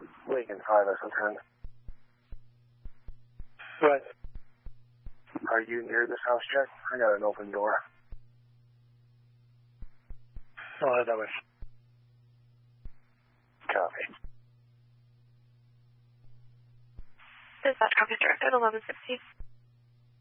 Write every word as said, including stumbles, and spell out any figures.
Lincoln five S O ten. What? Are you near this house, Jack? I got an open door. I'll head that way. Copy. Dispatch, copy directed, eleven sixty.